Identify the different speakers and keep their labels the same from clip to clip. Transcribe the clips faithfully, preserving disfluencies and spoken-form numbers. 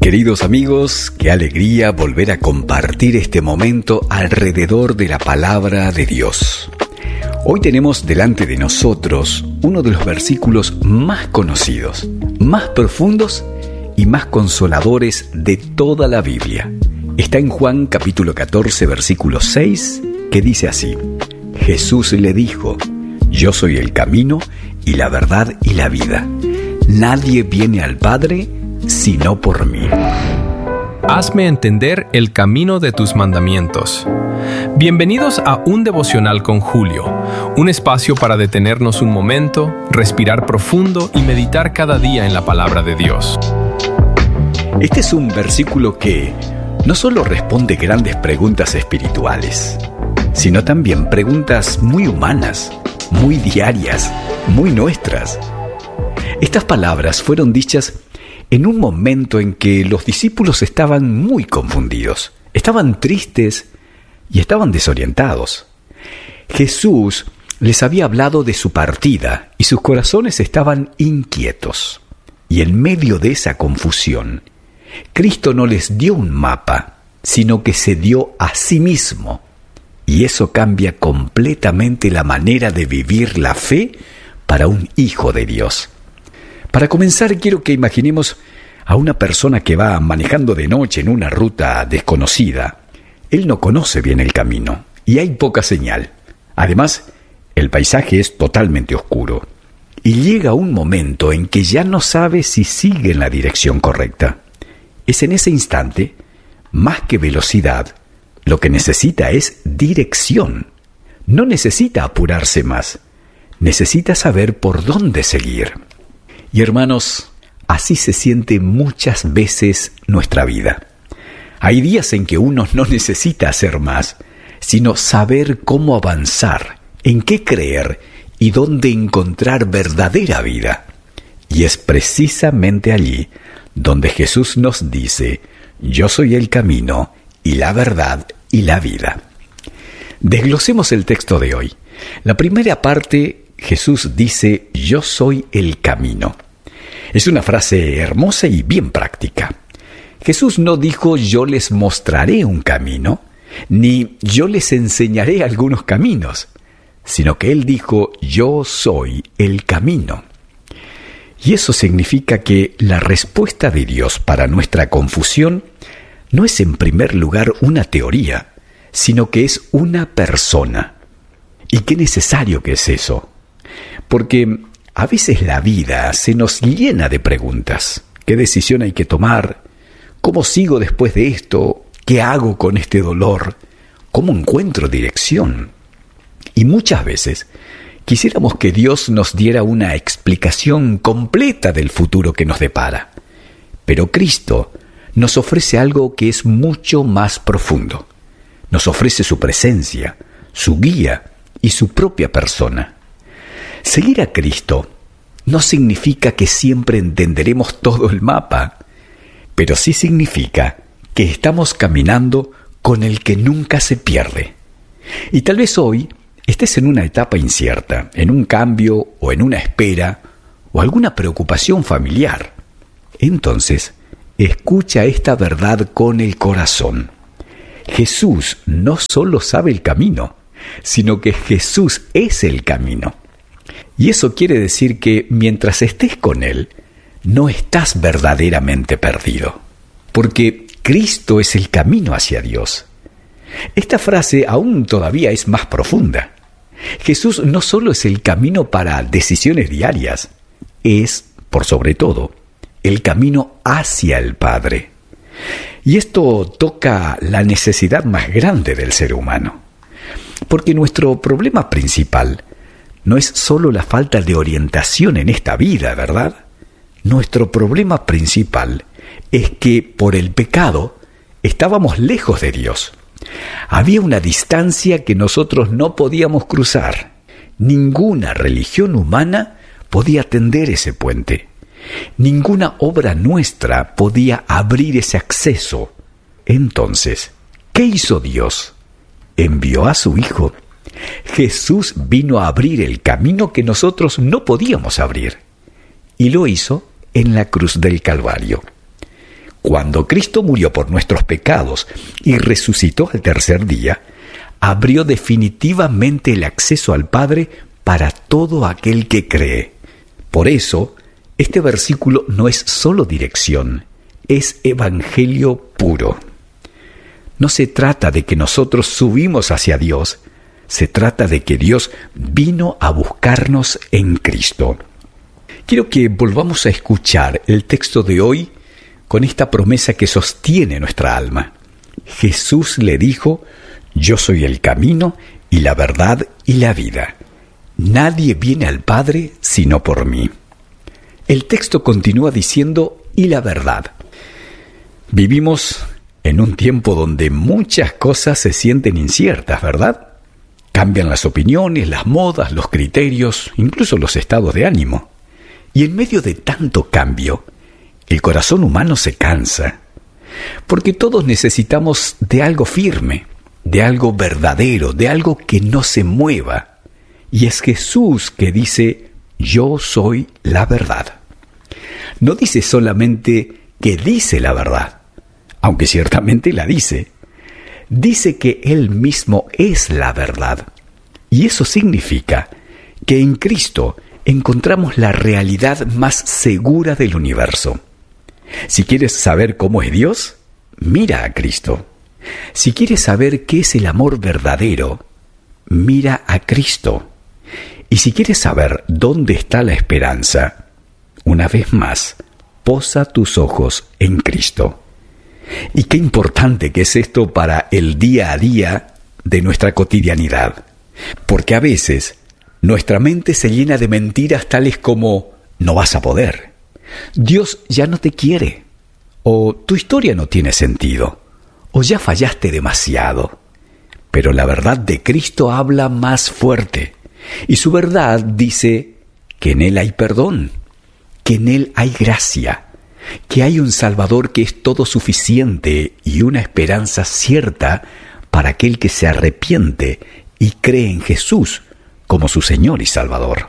Speaker 1: Queridos amigos, qué alegría volver a compartir este momento alrededor de la palabra de Dios. Hoy tenemos delante de nosotros uno de los versículos más conocidos, más profundos y más consoladores de toda la Biblia. Está en Juan capítulo catorce, versículo seis, que dice así: Jesús le dijo: Yo soy el camino y la verdad y la vida. Nadie viene al Padre sino por mí.
Speaker 2: Hazme entender el camino de tus mandamientos. Bienvenidos a Un Devocional con Julio, un espacio para detenernos un momento, respirar profundo y meditar cada día en la palabra de Dios.
Speaker 1: Este es un versículo que no solo responde grandes preguntas espirituales, sino también preguntas muy humanas, muy diarias, muy nuestras. Estas palabras fueron dichas en un momento en que los discípulos estaban muy confundidos, estaban tristes y estaban desorientados. Jesús les había hablado de su partida y sus corazones estaban inquietos. Y en medio de esa confusión, Cristo no les dio un mapa, sino que se dio a sí mismo. Y eso cambia completamente la manera de vivir la fe para un hijo de Dios. Para comenzar, quiero que imaginemos a una persona que va manejando de noche en una ruta desconocida. Él no conoce bien el camino y hay poca señal. Además, el paisaje es totalmente oscuro. Y llega un momento en que ya no sabe si sigue en la dirección correcta. Es en ese instante, más que velocidad, lo que necesita es dirección. No necesita apurarse más. Necesita saber por dónde seguir. Y hermanos, así se siente muchas veces nuestra vida. Hay días en que uno no necesita hacer más, sino saber cómo avanzar, en qué creer y dónde encontrar verdadera vida. Y es precisamente allí donde Jesús nos dice: Yo soy el camino y la verdad y la vida. Desglosemos el texto de hoy. La primera parte, Jesús dice: Yo soy el camino. Es una frase hermosa y bien práctica. Jesús no dijo: yo les mostraré un camino, ni yo les enseñaré algunos caminos, sino que Él dijo: yo soy el camino. Y eso significa que la respuesta de Dios para nuestra confusión no es en primer lugar una teoría, sino que es una persona. Y qué necesario que es eso. Porque a veces la vida se nos llena de preguntas. ¿Qué decisión hay que tomar? ¿Cómo sigo después de esto? ¿Qué hago con este dolor? ¿Cómo encuentro dirección? Y muchas veces quisiéramos que Dios nos diera una explicación completa del futuro que nos depara. Pero Cristo nos ofrece algo que es mucho más profundo. Nos ofrece su presencia, su guía y su propia persona. Seguir a Cristo no significa que siempre entenderemos todo el mapa, pero sí significa que estamos caminando con el que nunca se pierde. Y tal vez hoy estés en una etapa incierta, en un cambio o en una espera o alguna preocupación familiar. Entonces, escucha esta verdad con el corazón. Jesús no solo sabe el camino, sino que Jesús es el camino. Y eso quiere decir que mientras estés con Él, no estás verdaderamente perdido, porque Cristo es el camino hacia Dios. Esta frase aún todavía es más profunda. Jesús no solo es el camino para decisiones diarias, es, por sobre todo, el camino hacia el Padre. Y esto toca la necesidad más grande del ser humano, porque nuestro problema principal no es solo la falta de orientación en esta vida, ¿verdad? Nuestro problema principal es que por el pecado estábamos lejos de Dios. Había una distancia que nosotros no podíamos cruzar. Ninguna religión humana podía tender ese puente. Ninguna obra nuestra podía abrir ese acceso. Entonces, ¿qué hizo Dios? Envió a su Hijo. Jesús vino a abrir el camino que nosotros no podíamos abrir. Y lo hizo en la cruz del Calvario. cuando Cristo murió por nuestros pecados y resucitó al tercer día, abrió definitivamente el acceso al Padre para todo aquel que cree. Por eso, este versículo no es solo dirección, es evangelio puro. No se trata de que nosotros subimos hacia Dios, se trata de que Dios vino a buscarnos en Cristo. Quiero que volvamos a escuchar el texto de hoy con esta promesa que sostiene nuestra alma. Jesús le dijo: yo soy el camino y la verdad y la vida. Nadie viene al Padre sino por mí. El texto continúa diciendo: y la verdad. Vivimos en un tiempo donde muchas cosas se sienten inciertas, ¿verdad? Cambian las opiniones, las modas, los criterios, incluso los estados de ánimo. Y en medio de tanto cambio, el corazón humano se cansa, porque todos necesitamos de algo firme, de algo verdadero, de algo que no se mueva. Y es Jesús que dice: yo soy la verdad. No dice solamente que dice la verdad, aunque ciertamente la dice. Dice que Él mismo es la verdad. Y eso significa que en Cristo encontramos la realidad más segura del universo. Si quieres saber cómo es Dios, mira a Cristo. Si quieres saber qué es el amor verdadero, mira a Cristo. Y si quieres saber dónde está la esperanza, una vez más, posa tus ojos en Cristo. Y qué importante que es esto para el día a día de nuestra cotidianidad. Porque a veces nuestra mente se llena de mentiras tales como: no vas a poder, Dios ya no te quiere, o tu historia no tiene sentido, o ya fallaste demasiado. Pero la verdad de Cristo habla más fuerte, y su verdad dice que en Él hay perdón, que en Él hay gracia, que hay un Salvador que es todo suficiente y una esperanza cierta para aquel que se arrepiente y cree en Jesús como su Señor y Salvador.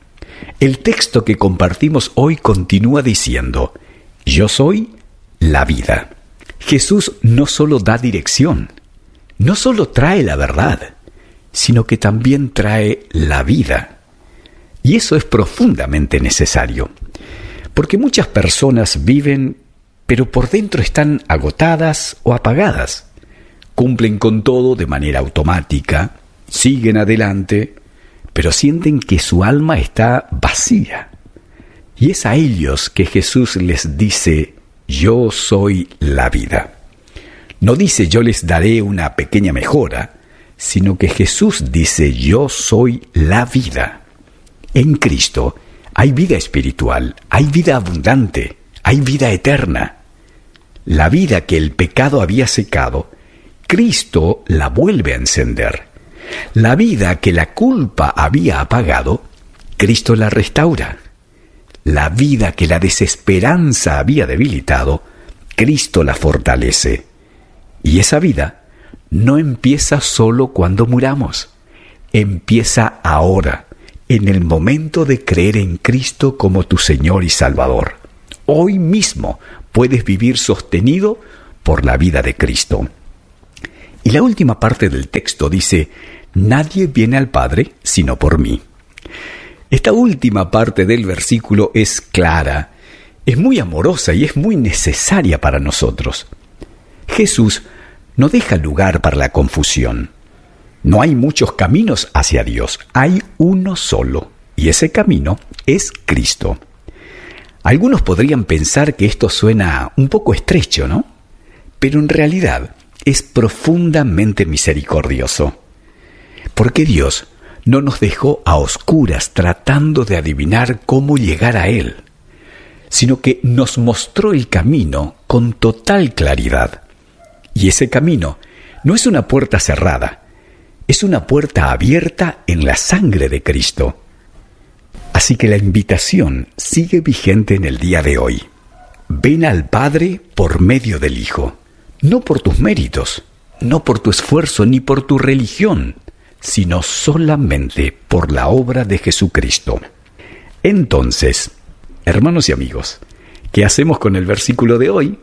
Speaker 1: El texto que compartimos hoy continúa diciendo: yo soy la vida. Jesús no solo da dirección, no solo trae la verdad, sino que también trae la vida. Y eso es profundamente necesario, porque muchas personas viven, pero por dentro están agotadas o apagadas. Cumplen con todo de manera automática, siguen adelante, pero sienten que su alma está vacía. Y es a ellos que Jesús les dice: yo soy la vida. No dice: yo les daré una pequeña mejora, sino que Jesús dice: yo soy la vida. En Cristo hay vida espiritual, hay vida abundante, hay vida eterna. La vida que el pecado había secado, Cristo la vuelve a encender. La vida que la culpa había apagado, Cristo la restaura. La vida que la desesperanza había debilitado, Cristo la fortalece. Y esa vida no empieza solo cuando muramos, empieza ahora, en el momento de creer en Cristo como tu Señor y Salvador. Hoy mismo puedes vivir sostenido por la vida de Cristo. Y la última parte del texto dice: nadie viene al Padre sino por mí. Esta última parte del versículo es clara, es muy amorosa y es muy necesaria para nosotros. Jesús no deja lugar para la confusión. No hay muchos caminos hacia Dios, hay uno solo, y ese camino es Cristo. Algunos podrían pensar que esto suena un poco estrecho, ¿no? Pero en realidad es profundamente misericordioso. Porque Dios no nos dejó a oscuras tratando de adivinar cómo llegar a Él, sino que nos mostró el camino con total claridad. Y ese camino no es una puerta cerrada, es una puerta abierta en la sangre de Cristo. Así que la invitación sigue vigente en el día de hoy. Ven al Padre por medio del Hijo, no por tus méritos, no por tu esfuerzo ni por tu religión, sino solamente por la obra de Jesucristo. Entonces, hermanos y amigos, ¿qué hacemos con el versículo de hoy?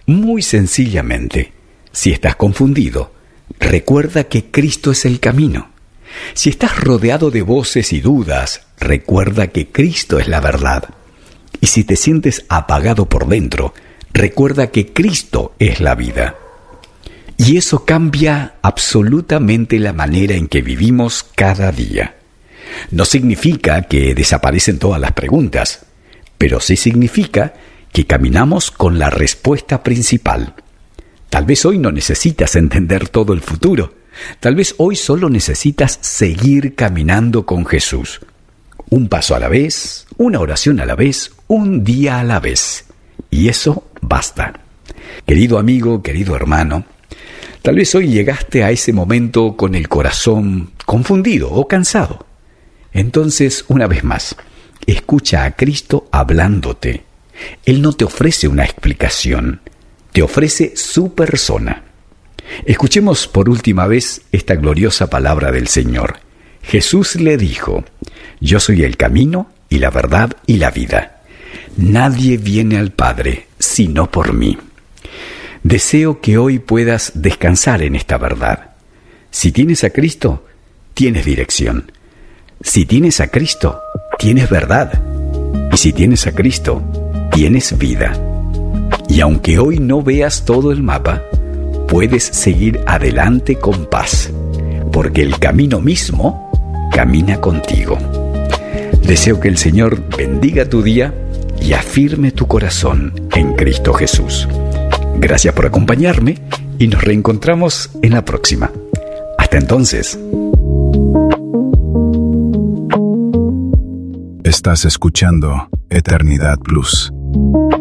Speaker 1: Muy sencillamente, si estás confundido, recuerda que Cristo es el camino. Si estás rodeado de voces y dudas, recuerda que Cristo es la verdad. Y si te sientes apagado por dentro, recuerda que Cristo es la vida. Y eso cambia absolutamente la manera en que vivimos cada día. No significa que desaparecen todas las preguntas, pero sí significa que caminamos con la respuesta principal. Tal vez hoy no necesitas entender todo el futuro. Tal vez hoy solo necesitas seguir caminando con Jesús. Un paso a la vez, una oración a la vez, un día a la vez. Y eso basta. Querido amigo, querido hermano, tal vez hoy llegaste a ese momento con el corazón confundido o cansado. Entonces, una vez más, escucha a Cristo hablándote. Él no te ofrece una explicación, te ofrece su persona. Escuchemos por última vez esta gloriosa palabra del Señor. Jesús le dijo: yo soy el camino y la verdad y la vida. Nadie viene al Padre sino por mí. Deseo que hoy puedas descansar en esta verdad. Si tienes a Cristo, tienes dirección. Si tienes a Cristo, tienes verdad. Y si tienes a Cristo, tienes vida. Y aunque hoy no veas todo el mapa, puedes seguir adelante con paz, porque el camino mismo camina contigo. Deseo que el Señor bendiga tu día y afirme tu corazón en Cristo Jesús. Gracias por acompañarme y nos reencontramos en la próxima. Hasta entonces.
Speaker 3: Estás escuchando Eternidad Plus.